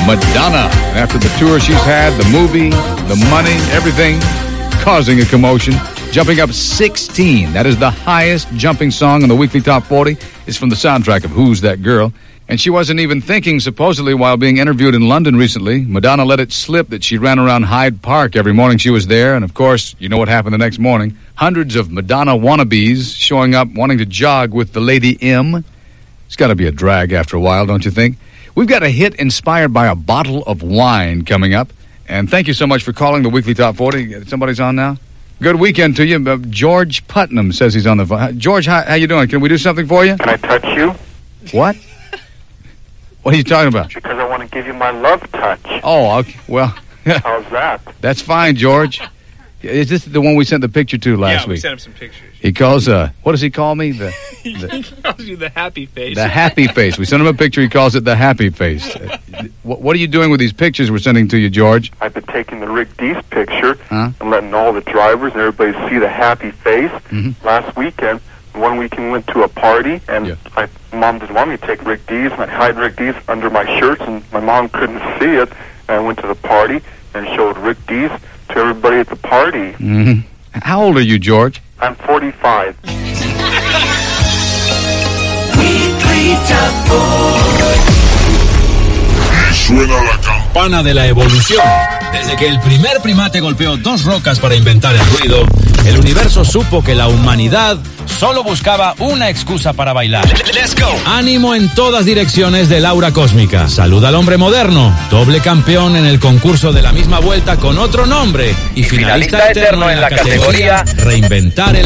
Madonna. After the tour she's had, the movie, the money, everything, causing a commotion. Jumping up 16. That is the highest jumping song on the weekly Top 40. It's from the soundtrack of Who's That Girl? And she wasn't even thinking, supposedly, while being interviewed in London recently. Madonna let it slip that she ran around Hyde Park every morning she was there. And, of course, you know what happened the next morning. Hundreds of Madonna wannabes showing up wanting to jog with the Lady M. It's got to be a drag after a while, don't you think? We've got a hit inspired by a bottle of wine coming up. And thank you so much for calling the weekly Top 40. Somebody's on now? Good weekend to you. George Putnam says he's on the phone. George, how you doing? Can we do something for you? Can I touch you? What? What are you talking about? Because I want to give you my love touch. Oh, okay. Well. How's that? That's fine, George. Is this the one we sent the picture to last week? Yeah, we sent him some pictures. He calls, what does he call me? He calls you the happy face. The happy face. We sent him a picture. He calls it the happy face. What are you doing with these pictures we're sending to you, George? I've been taking the Rick Dees picture and letting all the drivers and everybody see the happy face. Last weekend, one weekend we went to a party, and my mom didn't want me to take Rick Dees, and I hid Rick Dees under my shirts, and my mom couldn't see it. And I went to the party and showed Rick Dees to everybody at the party. How old are you, George? I'm 45. Weekly Top 40. Y suena la campana de la evolución. Desde que el primer primate golpeó dos rocas para inventar el ruido, el universo supo que la humanidad solo buscaba una excusa para bailar. Let's go. Ánimo en todas direcciones del aura cósmica. Saluda al hombre moderno, doble campeón en el concurso de la misma vuelta con otro nombre y finalista eterno en la categoría Reinventar el